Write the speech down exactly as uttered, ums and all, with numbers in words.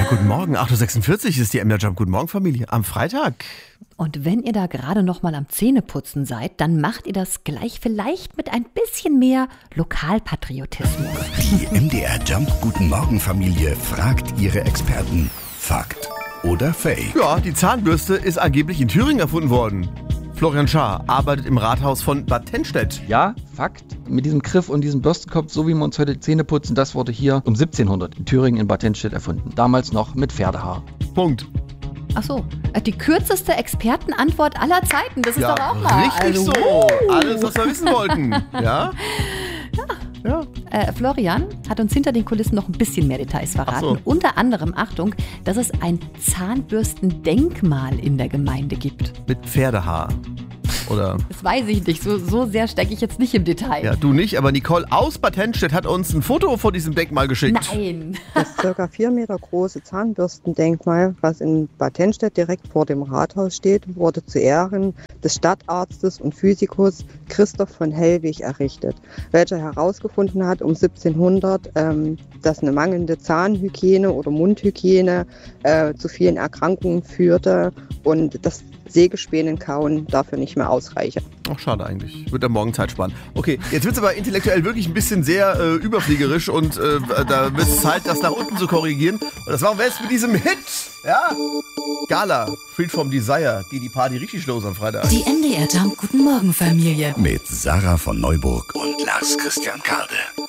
Guten Morgen, acht Uhr sechsundvierzig ist die M D R Jump. Guten Morgen, Familie. Am Freitag. Und wenn ihr da gerade noch mal am Zähneputzen seid, dann macht ihr das gleich vielleicht mit ein bisschen mehr Lokalpatriotismus. Die M D R Jump Guten Morgen Familie fragt ihre Experten. Fakt oder Fake? Ja, die Zahnbürste ist angeblich in Thüringen erfunden worden. Florian Schaar arbeitet im Rathaus von Bad Tennstedt. Ja, Fakt. Mit diesem Griff und diesem Bürstenkopf, so wie wir uns heute die Zähne putzen, das wurde hier um siebzehnhundert in Thüringen in Bad Tennstedt erfunden. Damals noch mit Pferdehaar. Punkt. Ach so, die kürzeste Expertenantwort aller Zeiten. Das ist Ja, doch auch mal. richtig also, so. uh. Alles, was wir wissen wollten. Ja? Ja. Äh, Florian hat uns hinter den Kulissen noch ein bisschen mehr Details verraten. Ach so. Unter anderem, Achtung, dass es ein Zahnbürstendenkmal in der Gemeinde gibt. Mit Pferdehaar. Oder? Das weiß ich nicht. So, so sehr stecke ich jetzt nicht im Detail. Ja, du nicht, aber Nicole aus Bad Tennstedt hat uns ein Foto von diesem Denkmal geschickt. Nein. Das ca. vier Meter große Zahnbürstendenkmal, was in Bad Tennstedt direkt vor dem Rathaus steht, wurde zu Ehren des Stadtarztes und Physikers Christoph von Hellwig errichtet, welcher herausgefunden hat um siebzehnhundert, ähm, dass eine mangelnde Zahnhygiene oder Mundhygiene äh, zu vielen Erkrankungen führte und das Sägespänen-Kauen dafür nicht mehr ausreiche. Ach, schade eigentlich. Wird er morgen Zeit sparen. Okay, jetzt wird es aber intellektuell wirklich ein bisschen sehr äh, überfliegerisch und äh, da wird es Zeit, das nach unten zu korrigieren. Und das machen wir jetzt mit diesem Hit. Ja? Gala, Freedom Desire, geht die Party richtig los am Freitag. Die M D R Jump Guten Morgen Familie. Mit Sarah von Neuburg und Lars Christian Karde.